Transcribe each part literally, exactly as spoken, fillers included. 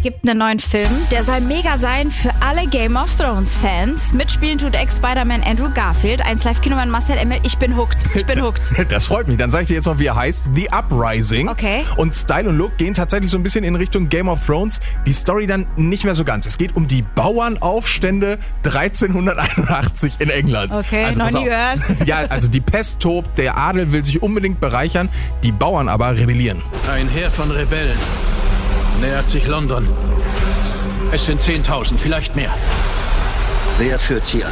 gibt einen neuen Film, der soll mega sein für alle Game of Thrones Fans. Mitspielen tut Ex-Spider-Man Andrew Garfield, eins Live-Kinoman Marcel Emmel. Ich bin hooked, ich bin hooked. Das freut mich. Dann sage ich dir jetzt noch, wie er heißt. The Uprising. Okay. Und Style und Look gehen tatsächlich so ein bisschen in Richtung Game of Thrones. Die Story dann nicht mehr so ganz. Es geht um die Bauernaufstände dreizehnhunderteinundachtzig in England. Okay, also, noch pass nie auf. gehört. Ja, also die Pest tobt, der Adel will sich unbedingt bereichern, die Bauern aber rebellieren. Ein Heer von Rebellen nähert sich London. Es sind zehntausend, vielleicht mehr. Wer führt sie an?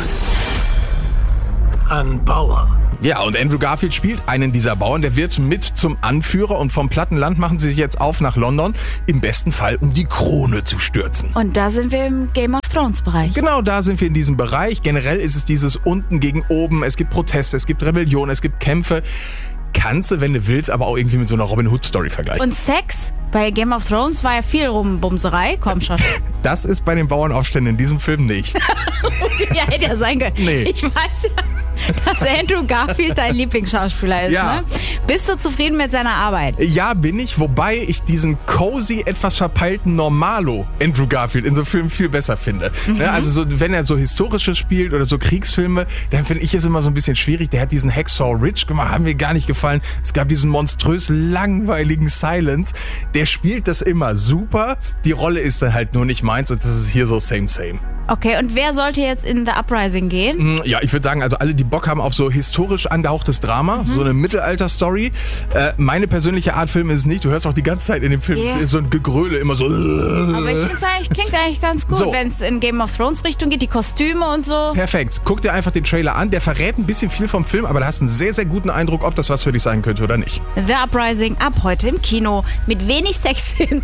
Ein Bauer. Ja, und Andrew Garfield spielt einen dieser Bauern, der wird mit zum Anführer und vom platten Land machen sie sich jetzt auf nach London, im besten Fall, um die Krone zu stürzen. Und da sind wir im Game of Thrones Bereich. Genau, da sind wir in diesem Bereich. Generell ist es dieses unten gegen oben, es gibt Proteste, es gibt Rebellion, es gibt Kämpfe. Kannst du, wenn du willst, aber auch irgendwie mit so einer Robin Hood Story vergleichen. Und Sex? Bei Game of Thrones war ja viel Rumbumserei. Komm schon. Das ist bei den Bauernaufständen in diesem Film nicht. Ja, hätte ja sein können. Nee. Ich weiß ja, dass Andrew Garfield dein Lieblingsschauspieler ist. Ja. Ne? Bist du zufrieden mit seiner Arbeit? Ja, bin ich, wobei ich diesen cozy, etwas verpeilten Normalo Andrew Garfield in so Filmen viel besser finde. Mhm. Ne, also so, wenn er so Historisches spielt oder so Kriegsfilme, dann finde ich es immer so ein bisschen schwierig. Der hat diesen Hacksaw Ridge gemacht, haben mir gar nicht gefallen. Es gab diesen monströs langweiligen Silence. Der spielt das immer super. Die Rolle ist dann halt nur nicht meins und das ist hier so same, same. Okay, und wer sollte jetzt in The Uprising gehen? Ja, ich würde sagen, also alle, die Bock haben auf so historisch angehauchtes Drama, mhm. so eine Mittelalter-Story. Äh, meine persönliche Art Film ist es nicht. Du hörst auch die ganze Zeit in dem Film, yeah. Es ist so ein Gegröle, immer so. Aber ich finde es eigentlich, klingt eigentlich ganz gut, so. Wenn es in Game of Thrones Richtung geht, die Kostüme und so. Perfekt. Guck dir einfach den Trailer an. Der verrät ein bisschen viel vom Film, aber da hast du einen sehr, sehr guten Eindruck, ob das was für dich sein könnte oder nicht. The Uprising ab heute im Kino mit wenig Sex